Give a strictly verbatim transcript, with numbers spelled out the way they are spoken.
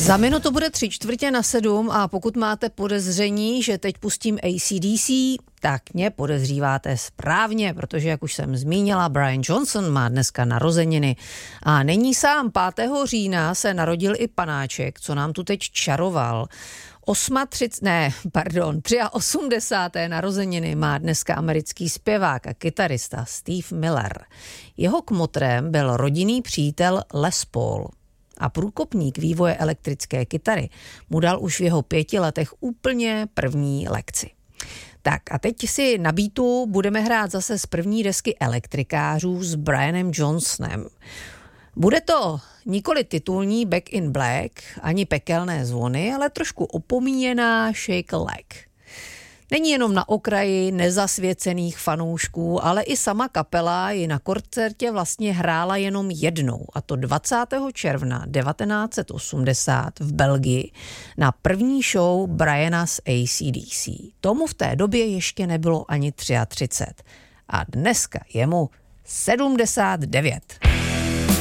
Za minutu bude tři čtvrtě na sedm a pokud máte podezření, že teď pustím A C D C, tak mě podezříváte správně, protože, jak už jsem zmínila, Brian Johnson má dneska narozeniny. A není sám, pátého října se narodil i panáček, co nám tu teď čaroval. třicet, ne, pardon, osmdesáté třetí narozeniny má dneska americký zpěvák a kytarista Steve Miller. Jeho kmotrem byl rodinný přítel Les Paul. A průkopník vývoje elektrické kytary mu dal už v jeho pěti letech úplně první lekci. Tak a teď si na beatu budeme hrát zase z první desky elektrikářů s Brianem Johnsonem. Bude to nikoli titulní Back in Black, ani pekelné zvony, ale trošku opomíjená Shake a Leg. Není jenom na okraji nezasvěcených fanoušků, ale i sama kapela ji na koncertě vlastně hrála jenom jednou, a to dvacátého června devatenáct set osmdesát v Belgii na první show Briana z A C D C. Tomu v té době ještě nebylo ani třicet tři a dneska je mu sedmdesát devět.